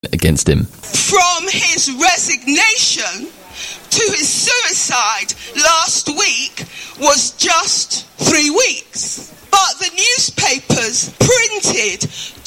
against him. From his resignation to his suicide last week was just 3 weeks. But the newspapers printed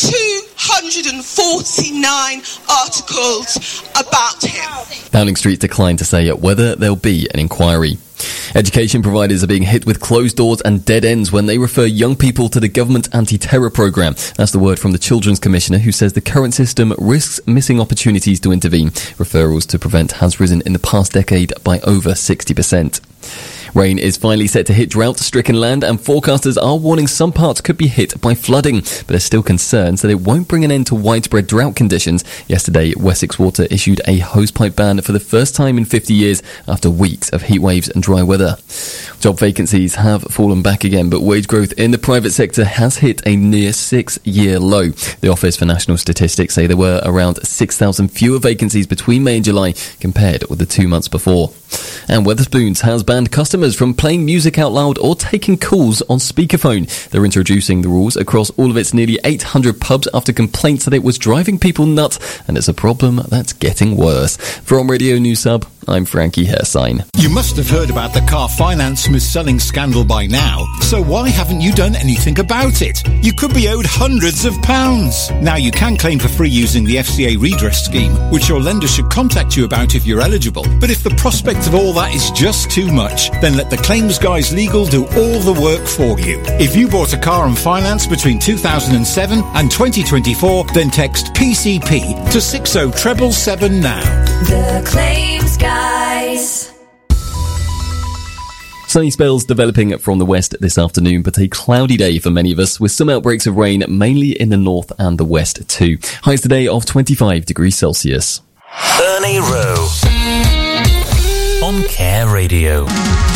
249 articles about him. Downing Street declined to say whether there'll be an inquiry. Education providers are being hit with closed doors and dead ends when they refer young people to the government anti-terror programme. That's the word from the Children's Commissioner, who says the current system risks missing opportunities to intervene. Referrals to prevent has risen in the past decade by over 60%. Rain is finally set to hit drought-stricken land, and forecasters are warning some parts could be hit by flooding, but there's still concerns that it won't bring an end to widespread drought conditions. Yesterday, Wessex Water issued a hosepipe ban for the first time in 50 years after weeks of heat waves and dry weather. Job vacancies have fallen back again, but wage growth in the private sector has hit a near 6-year low. The Office for National Statistics say there were around 6,000 fewer vacancies between May and July compared with the 2 months before. And Wetherspoons has banned customers from playing music out loud or taking calls on speakerphone. They're introducing the rules across all of its nearly 800 pubs after complaints that it was driving people nuts, and it's a problem that's getting worse. From Radio News Sub, I'm Frankie Hersign. You must have heard about the car finance mis-selling scandal by now, so why haven't you done anything about it? You could be owed hundreds of pounds. Now you can claim for free using the FCA redress scheme, which your lender should contact you about if you're eligible. But if the prospect of all that is just too much, then let the Claims Guys Legal do all the work for you. If you bought a car on finance between 2007 and 2024, then text PCP to 60777 now. The Claims Guys. Sunny spells developing from the west this afternoon, but a cloudy day for many of us, with some outbreaks of rain mainly in the north and the west too. Highs today of 25 degrees Celsius. Ernie Rowe on Care Radio.